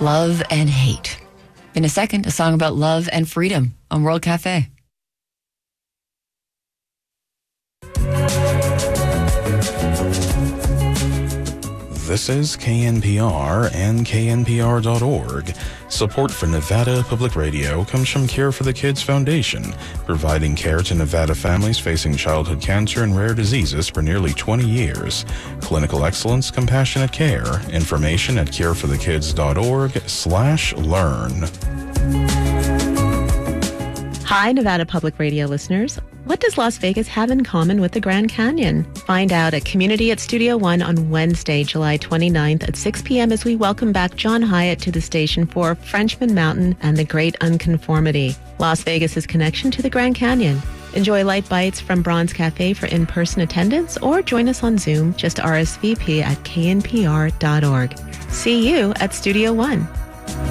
Love and hate. In a second, a song about love and freedom on World Cafe. This is KNPR and KNPR.org. Support for Nevada Public Radio comes from Care for the Kids Foundation, providing care to Nevada families facing childhood cancer and rare diseases for nearly 20 years. Clinical excellence, compassionate care. Information at careforthekids.org/learn. Hi, Nevada Public Radio listeners. What does Las Vegas have in common with the Grand Canyon? Find out at Community at Studio One on Wednesday, July 29th at 6 p.m. as we welcome back John Hyatt to the station for Frenchman Mountain and the Great Unconformity, Las Vegas's connection to the Grand Canyon. Enjoy light bites from Bronze Cafe for in-person attendance or join us on Zoom. Just RSVP at knpr.org. See you at Studio One.